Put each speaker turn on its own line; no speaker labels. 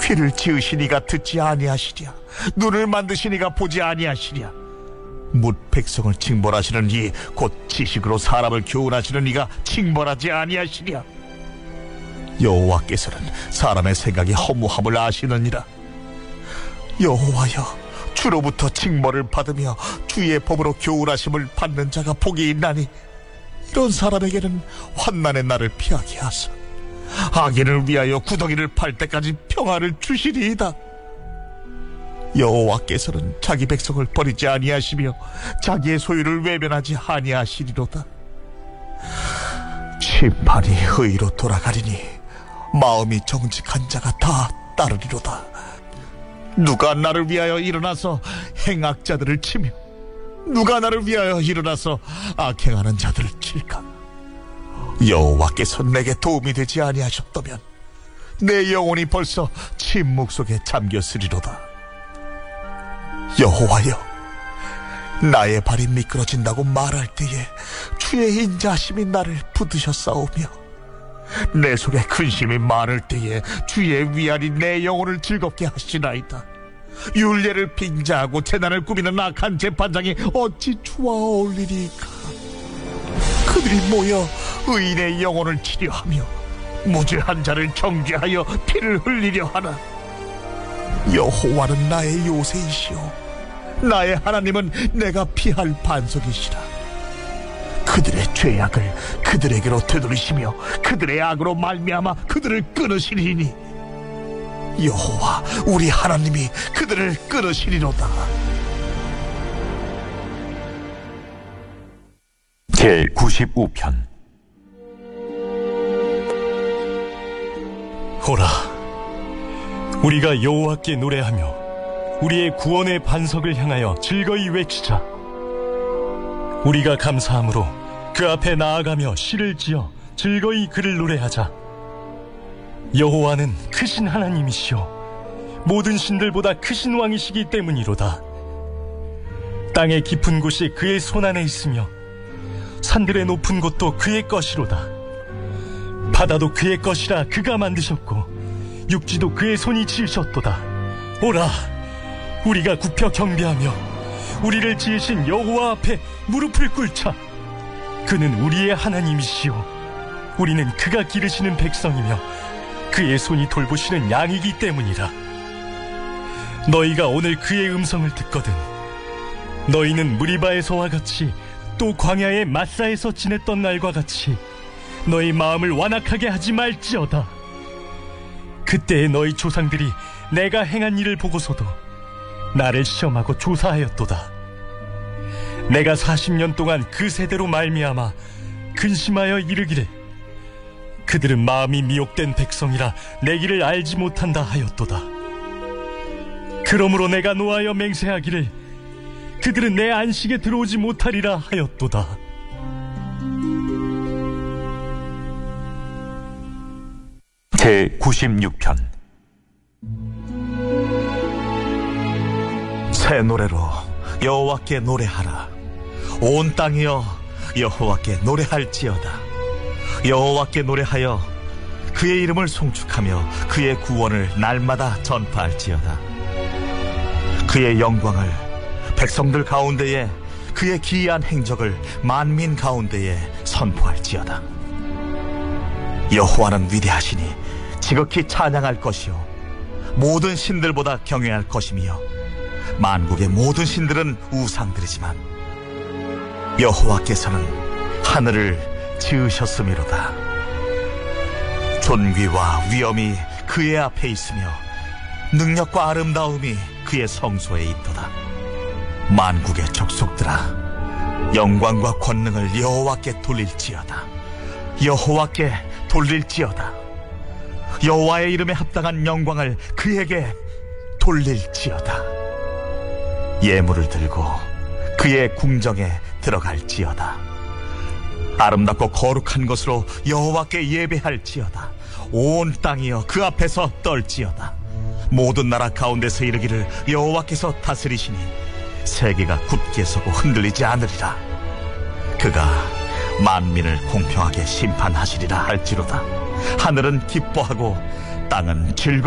귀를 지으시니가 듣지 아니하시랴. 눈을 만드시니가 보지 아니하시랴. 뭇 백성을 징벌하시는 이 곧 지식으로 사람을 교훈하시는 이가 징벌하지 아니하시랴. 여호와께서는 사람의 생각이 허무함을 아시느니라. 여호와여, 주로부터 징벌을 받으며 주의 법으로 교훈하심을 받는 자가 복이 있나니 이런 사람에게는 환난의 날을 피하게 하사 악인을 위하여 구덩이를 팔 때까지 평화를 주시리이다. 여호와께서는 자기 백성을 버리지 아니하시며 자기의 소유를 외면하지 아니하시리로다. 심판이 의로 돌아가리니 마음이 정직한 자가 다 따르리로다. 누가 나를 위하여 일어나서 행악자들을 치며 누가 나를 위하여 일어나서 악행하는 자들을 칠까? 여호와께서 내게 도움이 되지 아니하셨다면 내 영혼이 벌써 침묵 속에 잠겼으리로다. 여호와여, 나의 발이 미끄러진다고 말할 때에 주의 인자하심이 나를 붙드셨사오며 내 속에 근심이 많을 때에 주의 위안이 내 영혼을 즐겁게 하시나이다. 율례를 빙자하고 재난을 꾸미는 악한 재판장이 어찌 주와 어울리리까? 그들이 모여 의인의 영혼을 치려하며 무죄한 자를 정죄하여 피를 흘리려 하나. 여호와는 나의 요새이시오 나의 하나님은 내가 피할 반석이시라. 그들의 죄악을 그들에게로 되돌리시며 그들의 악으로 말미암아 그들을 끊으시리니 여호와 우리 하나님이 그들을 끊으시리로다.
제95편.
오라, 우리가 여호와께 노래하며 우리의 구원의 반석을 향하여 즐거이 외치자. 우리가 감사함으로 그 앞에 나아가며 시를 지어 즐거이 그를 노래하자. 여호와는 크신 하나님이시오 모든 신들보다 크신 왕이시기 때문이로다. 땅의 깊은 곳이 그의 손안에 있으며 산들의 높은 곳도 그의 것이로다. 바다도 그의 것이라 그가 만드셨고 육지도 그의 손이 지으셨도다. 오라, 우리가 굽혀 경배하며 우리를 지으신 여호와 앞에 무릎을 꿇자. 그는 우리의 하나님이시오 우리는 그가 기르시는 백성이며 그의 손이 돌보시는 양이기 때문이라. 너희가 오늘 그의 음성을 듣거든 너희는 무리바에서와 같이 또 광야의 마사에서 지냈던 날과 같이 너희 마음을 완악하게 하지 말지어다. 그때의 너희 조상들이 내가 행한 일을 보고서도 나를 시험하고 조사하였도다. 내가 40년 동안 그 세대로 말미암아 근심하여 이르기를 그들은 마음이 미혹된 백성이라 내 길을 알지 못한다 하였도다. 그러므로 내가 노하여 맹세하기를 그들은 내 안식에 들어오지 못하리라 하였도다.
제96편.
새 노래로 여호와께 노래하라. 온 땅이여 여호와께 노래할지어다. 여호와께 노래하여 그의 이름을 송축하며 그의 구원을 날마다 전파할지어다. 그의 영광을 백성들 가운데에 그의 기이한 행적을 만민 가운데에 선포할지어다. 여호와는 위대하시니 지극히 찬양할 것이요 모든 신들보다 경외할 것이며 만국의 모든 신들은 우상들이지만 여호와께서는 하늘을 지으셨음이로다. 존귀와 위엄이 그의 앞에 있으며 능력과 아름다움이 그의 성소에 있도다. 만국의 족속들아, 영광과 권능을 여호와께 돌릴지어다. 여호와께 돌릴지어다. 여호와의 이름에 합당한 영광을 그에게 돌릴지어다. 예물을 들고 그의 궁정에 들어갈지어다. 아름답고 거룩한 것으로 여호와께 예배할지어다. 온 땅이여 그 앞에서 떨지어다. 모든 나라 가운데서 이르기를 여호와께서 다스리시니 세계가 굳게 서고 흔들리지 않으리라. 그가 만민을 공평하게 심판하시리라 할지로다. 하늘은 기뻐하고 땅은 즐거워